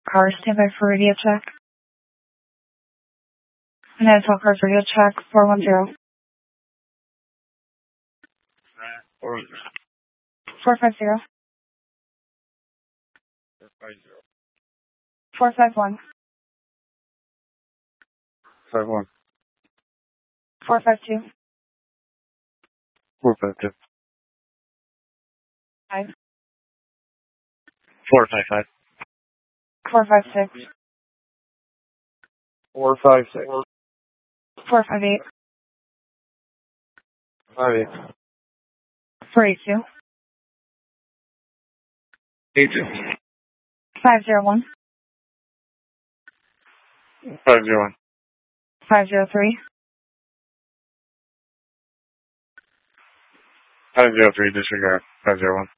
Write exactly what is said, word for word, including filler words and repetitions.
Car, stand by for radio check. United twelve cars, radio check, four one zero. Four four five zero. five zero. four five one. Five one. four five two. Four five two. five. Four five five. four five six. Four five six. four five eight. Five eight. four eight two. Eight two. five zero one. Five zero one. five zero three. Five zero three. Disregard. Five zero one.